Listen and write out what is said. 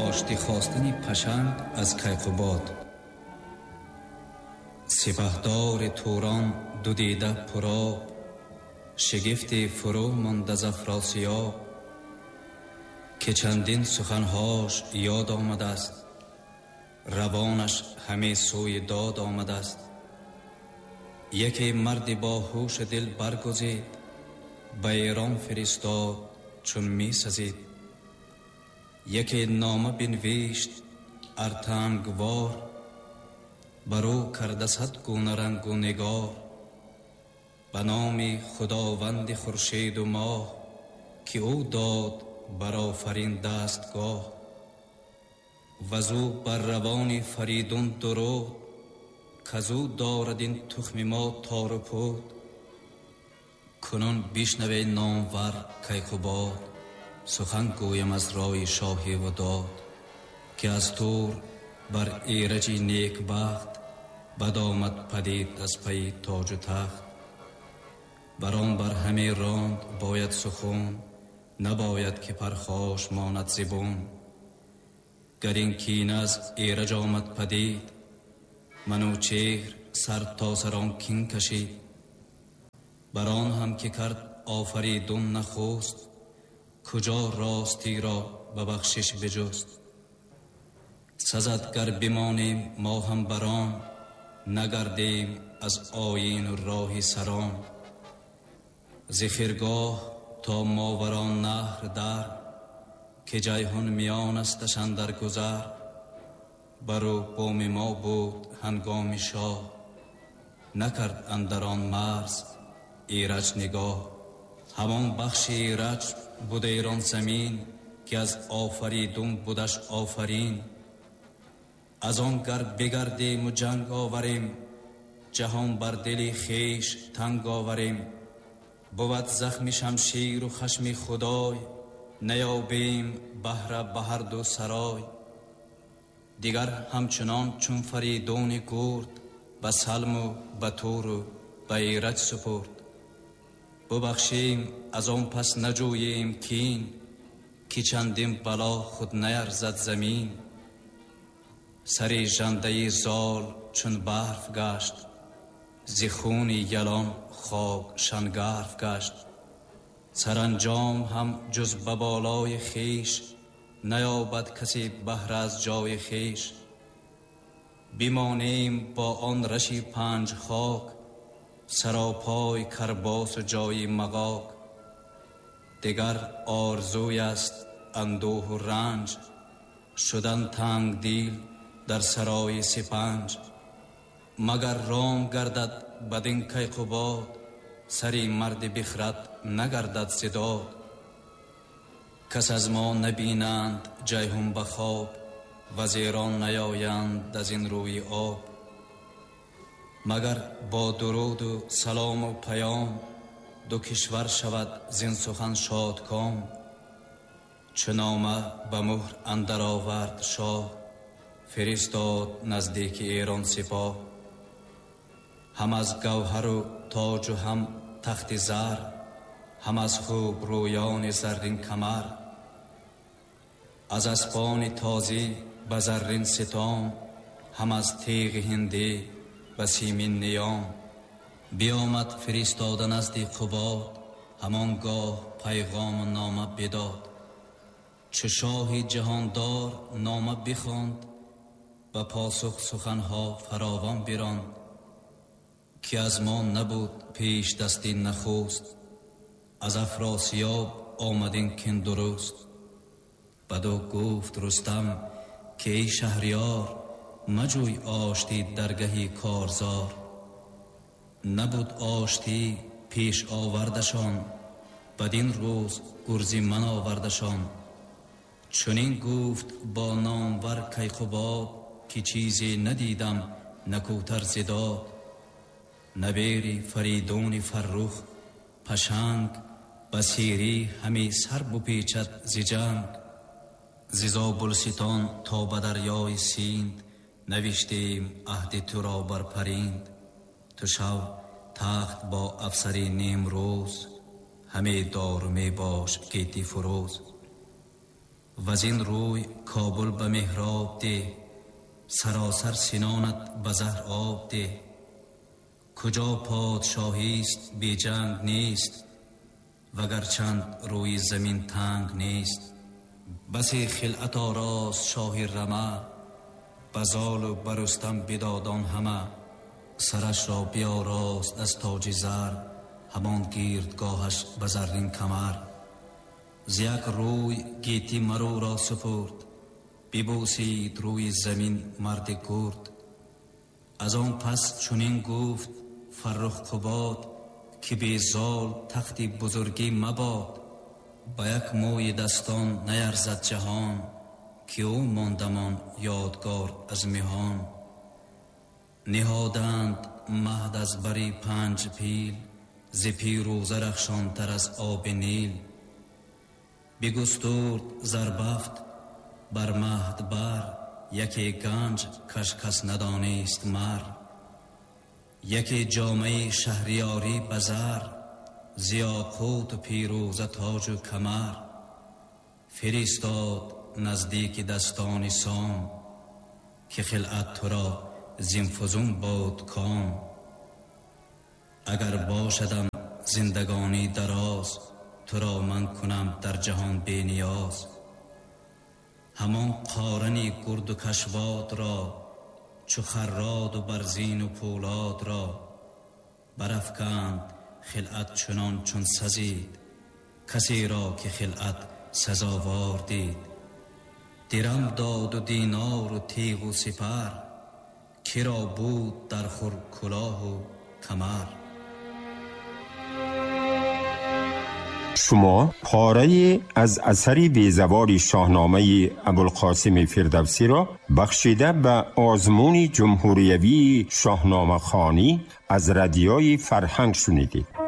آشتی خواستن پشنگ از کیقوباد. سپهدار توران دو دیده پرآب، شگفت فرو ماند از افراسیاب. که چندین سخنهاش یاد آمده است، روانش همه سوی داد آمده است. یکی مرد با هوش دل برگزید، به ایران فرستاد چون می سزید. یکی نامه بنوشت ارتنگوار، برو کرده صد گونه رنگ و نگار. به نام خداوند خورشید و ماه، که او داد برآفرین دستگاه. وزو بر روان فریدون درود، کزو دارد این تخم ما تار و پود. کنون بشنوی نامور کیقوباد، سخن گویم از رای شاهی و داد. که از تور بر ایرجی نیک بخت، بد آمد پدید از پی تاج و تخت. بران بر همه راند باید سخون، نباید که پرخاش ماند زبون. گر این کین از ایرج آمد پدید، منوچهر سر تا سر آن کین کشید. بران هم که کرد آفریدون نخست، کجا راستی را به بخشش بجست. سزد گر بمانیم ما هم بران، نگردیم از آیین و راه سران. ز خرگاه تا ماوران نهر در، که جیحون میان استش اندر گذر. برو بوم ما بود هنگام شاه، نکرد اندران مرز ایرج نگاه. همان بخش ایرج بود ایران زمین، که از آفریدون بودش آفرین. از آن گر بگردیم و جنگ آوریم، جهان بر دل خیش تنگ آوریم. بود زخم شمشیر و خشم خدای، نیابیم بهره به هر دو سرای. دیگر همچنان چون فریدون گرد، به سلم و به تور و به ایرج سپرد. ببخشیم از آن پس نجوییم کین، که چندین بلا خود نیرزد زمین. سر ژنده زال چون برف گشت، ز خون یلان خاک شنگرف گشت. سرانجام هم جز به بالای خیش، نیابد کسی بهره از جای خیش. بمانیم با آن رشی پنج خاک، سراپای کرباس و جای مغاک. دگر آرزوی است اندوه و رنج، شدن تنگ دیل در سرای سپنج. مگر رام گردد بدین کیقوباد، سری مرد بخرد نگردد زداد. کس از ما نبینند جیحون به خواب، وزیران نیایند از این روی آب. مگر با درود و سلام و پیام، دو کشور شود زین سخن شادکام. چو نامه به مهر اندر آورد شاه، فرستاد نزدیک ایران سپاه. هم از گوهر و تاج و هم تخت زر، هم از خوب رویان زرین کمر. از اسپان تازی به زرین ستام، هم از تیغ هندی به سیمین نیام. بیامد فرستاده نزد قباد، همانگاه پیغام و نامه بداد. چو شاه جهاندار نامه بخواند، به پاسخ سخنها فراوان براند. که از ما نبود پیش دستی نخست، از افراسیاب آمدین کین درست. بدو گفت رستم که ای شهریار، مجوی آشتی درگهی کارزار. نبود آشتی پیش آوردشان، بدین روز گرزی من آوردشان. چنین گفت با نامور کیقوباد، که چیزی ندیدم نکوتر زداد. نبیری فریدون فرخ پشنگ، بسیری همی سر بپیچد ز جنگ. ز زابلستان تا به دریای سیند، نوشتیم عهد تو را بر پریند. تو شو تخت با افسری نیمروز، همه دار می باش گیتی فروز. وزین روی کابل به محراب ده، سراسر سینانت به زهر آب ده. کجا پادشاهیست بی جنگ نیست، وگرچند روی زمین تنگ نیست. بسی خلعت آراست شاه رمه، بزال و برستم بدادان همه. سرش را بیاراست از تاج زر، همان گیردگاهش به زرین کمر. ز یک روی گیتی مرو را سپرد، ببوسید روی زمین مرد گرد. از آن پس چنین گفت فرخ قباد، که بی زال تختی بزرگی مباد. با یک موی دستان نیرزد جهان، که او ماندمان یادگار از مهان. نهادند مهد از بری 5 پیل، ز پیروزه رخشان تر از آب نیل. بگسترد زربفت بر مهد بر، یکی گنج کش کس ندانست مر. یکی جامه شهریاری بزر، ز یاقوت و پیروزه تاج و کمر. فرستاد نزدیک دستان سام، که خلعت تو را زین فزون باد کام. اگر باشدم زندگانی دراز، تو را من کنم در جهان بی نیاز. همان قارنی گرد و کشواد را، چو خراد و برزین و پولاد را. برافکند خلعت چنان چون سزید، کسی را که خلعت سزاوار دید. درم داد و دینار و تیغ و سپر، کرا بود در خور کلاه و کمر. شما پاره از اثری بیزوال شاهنامه ابوالقاسم فردوسی را بخشیده به آزمون جمهوریوی شاهنامه خوانی از رادیوی فرهنگ شنیدید.